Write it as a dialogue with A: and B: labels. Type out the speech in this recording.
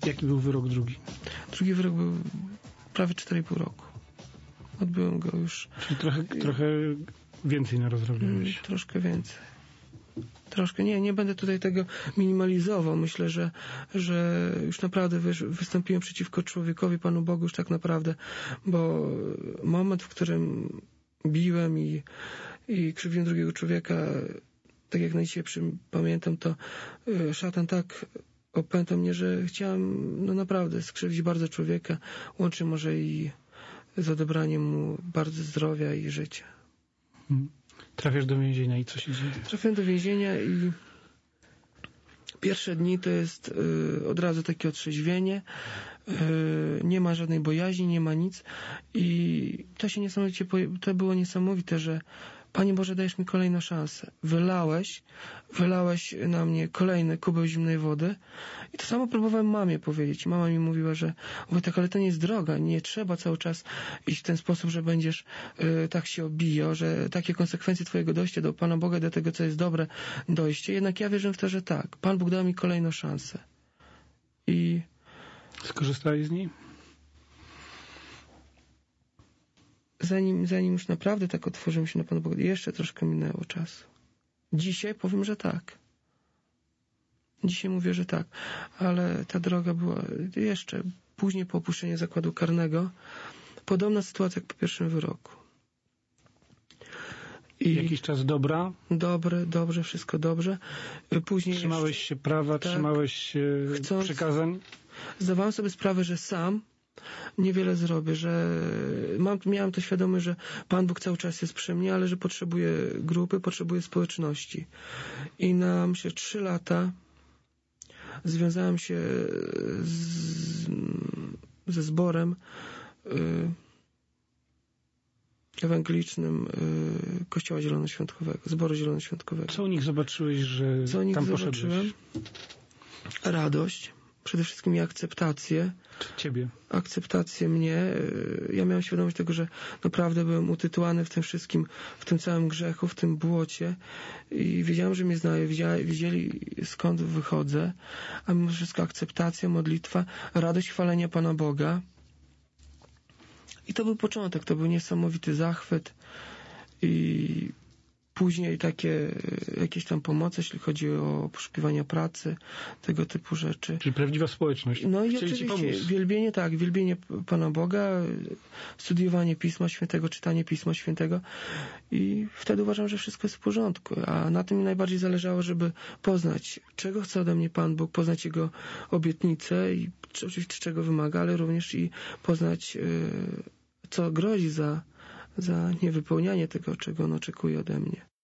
A: Jaki był wyrok drugi?
B: Drugi wyrok był prawie 4,5 roku. Odbyłem go już...
A: Czyli trochę więcej narozrobiłeś.
B: Troszkę więcej. Troszkę. Nie będę tutaj tego minimalizował. Myślę, że już naprawdę wystąpiłem przeciwko człowiekowi, Panu Bogu już tak naprawdę, bo moment, w którym biłem i krzywiłem drugiego człowieka, tak jak na dzisiaj pamiętam, to szatan tak opętał mnie, że chciałem naprawdę skrzywdzić bardzo człowieka, łącznie może i z odebraniem mu bardzo zdrowia i życia.
A: Trafiasz do więzienia i co się dzieje?
B: Trafiłem do więzienia i pierwsze dni to jest od razu takie otrzeźwienie, nie ma żadnej bojaźni, nie ma nic i to było niesamowite, że Panie Boże, dajesz mi kolejną szansę. Wylałeś na mnie kolejny kubeł zimnej wody i to samo próbowałem mamie powiedzieć. Mama mi mówiła, że Wojtek, ale to nie jest droga, nie trzeba cały czas iść w ten sposób, że będziesz tak się obijał, że takie konsekwencje twojego dojścia do Pana Boga, do tego, co jest dobre, dojście. Jednak ja wierzę w to, że tak. Pan Bóg dał mi kolejną szansę. I
A: skorzystałeś z niej?
B: Zanim już naprawdę tak otworzyłem się na Pana Boga, jeszcze troszkę minęło czasu. Dzisiaj powiem, że tak. Dzisiaj mówię, że tak. Ale ta droga była jeszcze później po opuszczeniu zakładu karnego. Podobna sytuacja jak po pierwszym wyroku.
A: I jakiś czas dobra?
B: Dobrze, wszystko dobrze. Później
A: trzymałeś się prawa, tak, trzymałeś się przykazań?
B: Zdawałem sobie sprawę, że sam niewiele zrobię, że miałem to świadomość, że Pan Bóg cały czas jest przy mnie, ale że potrzebuję grupy, potrzebuję społeczności. I na, myślę, 3 lata związałem się ze zborem ewangelicznym Kościoła Zielonoświątkowego, Zboru Zielonoświątkowego.
A: Co u nich zobaczyłeś, że tam poszedłeś?
B: Radość. Przede wszystkim i akceptację.
A: Ciebie.
B: Akceptację mnie. Ja miałem świadomość tego, że naprawdę byłem utytułany w tym wszystkim, w tym całym grzechu, w tym błocie i wiedziałem, że mnie znają, wiedzieli skąd wychodzę, a mimo wszystko akceptacja, modlitwa, radość chwalenia Pana Boga. I to był początek, to był niesamowity zachwyt i później jakieś tam pomocy, jeśli chodzi o poszukiwania pracy, tego typu rzeczy.
A: Czyli prawdziwa społeczność.
B: No i oczywiście wielbienie Pana Boga, studiowanie Pisma Świętego, czytanie Pisma Świętego i wtedy uważam, że wszystko jest w porządku. A na tym mi najbardziej zależało, żeby poznać, czego chce ode mnie Pan Bóg, poznać Jego obietnice i oczywiście czego wymaga, ale również i poznać, co grozi za niewypełnianie tego, czego On oczekuje ode mnie.